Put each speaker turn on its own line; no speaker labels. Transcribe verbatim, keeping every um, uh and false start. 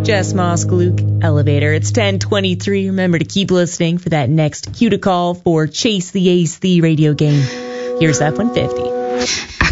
Jess Mosk, Luke Elevator. It's ten twenty-three. Remember to keep listening for that next cue to call for Chase the Ace, the radio game. Here's F one fifty.